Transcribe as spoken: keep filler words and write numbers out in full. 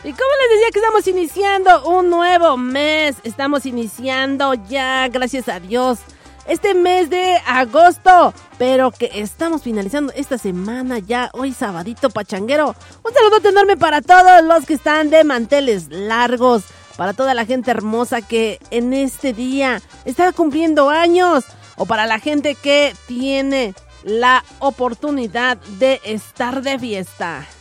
Y como les decía que estamos iniciando un nuevo mes, estamos iniciando ya, gracias a Dios, este mes de agosto, pero que estamos finalizando esta semana ya, hoy sabadito pachanguero. Un saludo enorme para todos los que están de manteles largos, para toda la gente hermosa que en este día está cumpliendo años, o para la gente que tiene la oportunidad de estar de fiesta.